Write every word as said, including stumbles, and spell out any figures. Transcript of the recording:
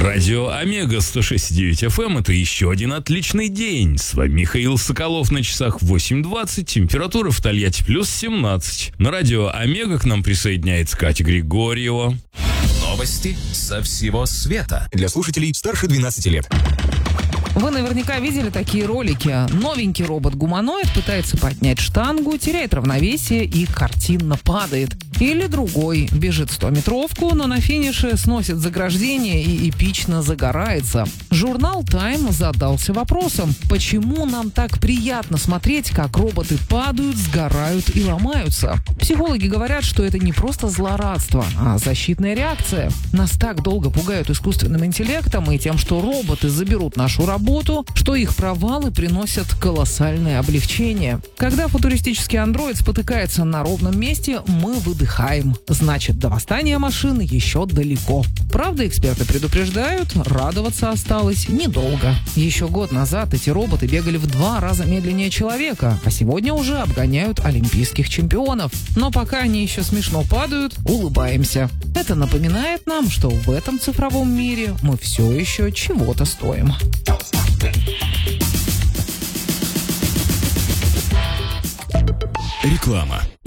Радио Омега сто шесть и девять эф эм – это еще один отличный день. С вами Михаил Соколов, на часах восемь двадцать, температура в Тольятти плюс семнадцать. На радио Омега к нам присоединяется Катя Григорьева. Новости со всего света. Для слушателей старше двенадцати лет. Вы наверняка видели такие ролики. Новенький робот-гуманоид пытается поднять штангу, теряет равновесие и картинно падает. Или другой бежит стометровку, но на финише сносит заграждение и эпично загорается. Журнал Time задался вопросом, почему нам так приятно смотреть, как роботы падают, сгорают и ломаются. Психологи говорят, что это не просто злорадство, а защитная реакция. Нас так долго пугают искусственным интеллектом и тем, что роботы заберут нашу работу, что их провалы приносят колоссальное облегчение. Когда футуристический андроид спотыкается на ровном месте, мы выдыхаем. Значит, до восстания машин еще далеко. Правда, эксперты предупреждают, радоваться осталось недолго. Еще год назад эти роботы бегали в два раза медленнее человека, а сегодня уже обгоняют олимпийских чемпионов. Но пока они еще смешно падают, улыбаемся. Это напоминает нам, что в этом цифровом мире мы все еще чего-то стоим. Реклама.